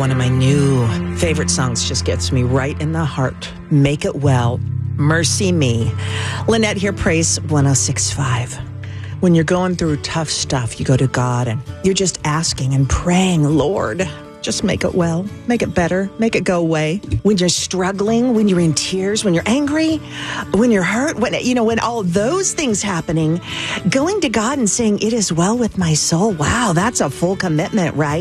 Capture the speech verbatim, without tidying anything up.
one of my new favorite songs. Just gets me right in the heart. Make It Well. Mercy Me. Lynette here, Praise one oh six point five. When you're going through tough stuff, you go to God and you're just asking and praying, Lord, just make it well, make it better, make it go away. When you're struggling, when you're in tears, when you're angry, when you're hurt, when, you know, when all those things happening, going to God and saying, it is well with my soul. Wow, that's a full commitment, right?